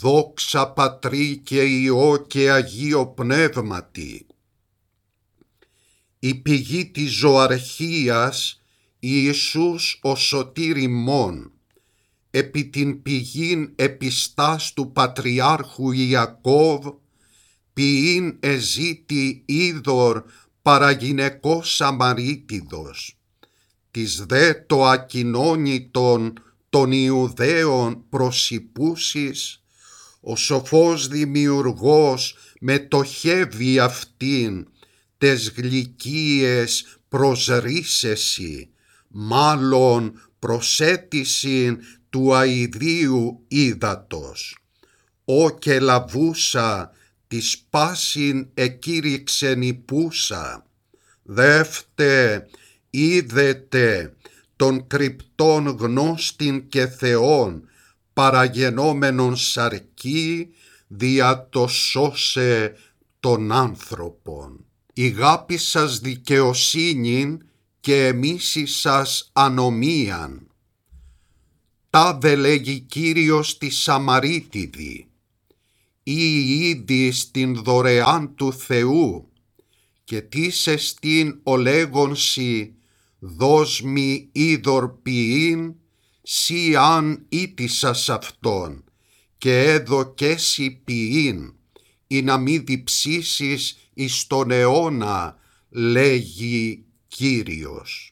Δόξα Πατρί και Υιό και Αγίο Πνεύματι. Η πηγή της ζωαρχίας, Ιησούς ο σωτήρ ημών, επί την πηγήν επιστάς του Πατριάρχου Ιακώβ, ποιήν εζήτη είδωρ παραγυναικός Σαμαρίτιδος, της δε το ακοινώνητον των Ιουδαίων προσυπούσεις, ο σοφός δημιουργός μετοχεύει αυτήν τες γλυκίες προσρίσεσι, μάλλον προσέτησιν του αηδίου ύδατος. Ω και λαβούσα της πάσιν εκήρυξεν υπούσα, δεύτε είδετε των κρυπτών γνώστην και Θεόν, παραγενόμενον σαρκί δια το σώσε των άνθρωπον. Ηγάπη σας δικαιοσύνην και εμίση σας ανομίαν. Τάδε λέγει Κύριος τη Σαμαρίτιδη, ή ήδη στην δωρεάν του Θεού, και τίς εστίν ο λέγονσι, δώσ' μη είδωρ ποιήν, σι αν ήτησας αυτόν, και έδωκέσι ποιήν, ή να μη διψήσεις εις τον αιώνα, λέγει Κύριος.